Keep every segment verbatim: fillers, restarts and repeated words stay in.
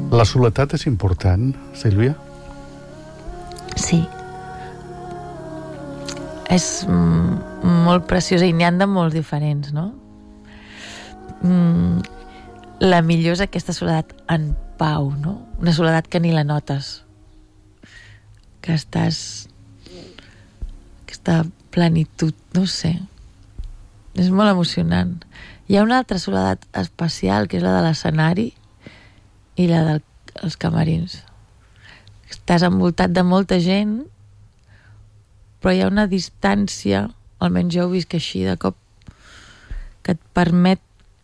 La soledat és important, Sílvia? Sí. És mm, molt preciosa i n'hi ha de molts diferents, no? Mm, la millor és aquesta soledat en pau, no? Una soledat que ni la notes. Que estàs... aquesta plenitud, no sé. És molt emocionant. Hi ha una altra soledat especial, que és la de l'escenari i la dels de, camerins. Estàs envoltat de molta gent, però hi ha una distància, almenys jo ho visc així de cop, que et permet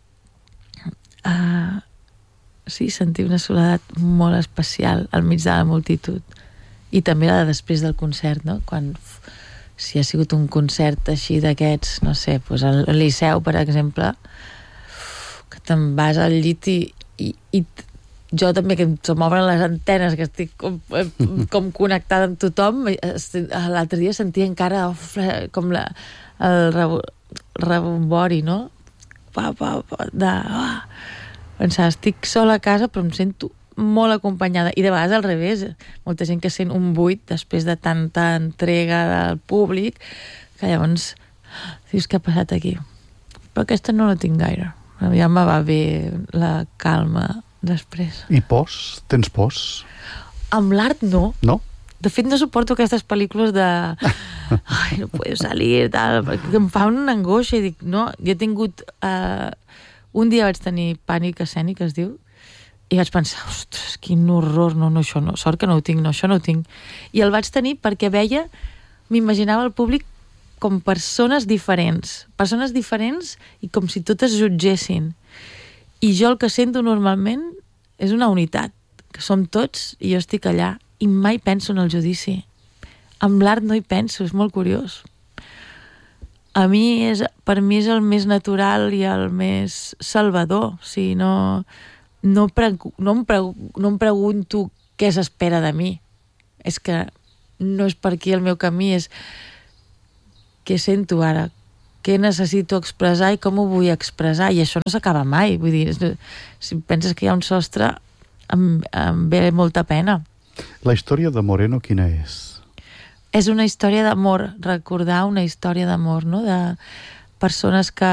uh, sí, sentir una soledat molt especial al mig de la multitud. I també la de després del concert, no? Quan, si ha sigut un concert així d'aquests, no sé, doncs al Liceu, per exemple, que te'n vas al llit i, i, i jo també, que se m'obren les antenes, que estic com, com connectada amb tothom, l'altre dia sentia encara com la, el rebombori, no? Pa, pa, pa, de... Oh. Pensava, estic sola a casa, però em sento molt acompanyada. I de vegades al revés. Molta gent que sent un buit després de tanta entrega del públic, que llavors dius, què ha passat aquí? Però aquesta no la tinc gaire. Ja me va bé la calma després. I pors? Tens pors? Amb l'art no. No? De fet, no suporto aquestes pel·lícules de... Ai, no puedo salir, tal, perquè em fa una angoixa i dic, no, jo he tingut... Uh, un dia vaig tenir pànic escènic, es diu, i vaig pensar, ostres, quin horror, no, no, això no, sort que no ho tinc, no, això no ho tinc. I el vaig tenir perquè veia, m'imaginava el públic com persones diferents, persones diferents i com si totes jutgessin. I jo el que sento normalment és una unitat, que som tots i jo estic allà i mai penso en el judici. Amb l'art no hi penso, és molt curiós. A mi, és, per mi és el més natural i el més salvador. O sigui, no, no, pre, no, em pre, no em pregunto què s'espera de mi. És que no és per aquí el meu camí, és què sento ara, què necessito expressar i com ho vull expressar, i això no s'acaba mai. Vull dir, si penses que hi ha un sostre, em, em ve molta pena. La història de Moreno quina és? És una història d'amor, recordar una història d'amor, no? De persones que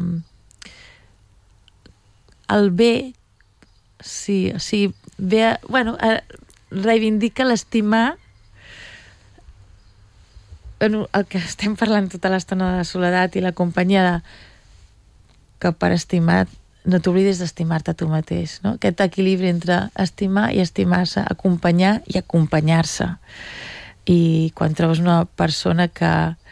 el bé, sí, sí, bé, bueno, reivindica l'estimar. Bueno, el que estem parlant tota l'estona de la soledat i la companyia de que per estimar no t'oblidis d'estimar-te a tu mateix, no? Aquest equilibri entre estimar i estimar-se, acompanyar i acompanyar-se. I quan trobes una persona que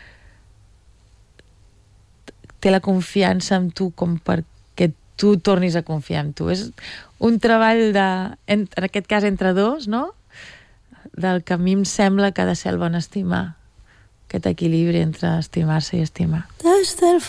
té la confiança en tu com perquè tu tornis a confiar en tu. És un treball de, en, en aquest cas entre dos, no? Del que a mi em sembla que ha de ser el bon estimar. Aquest equilibri entre estimar-se i estimar. Des del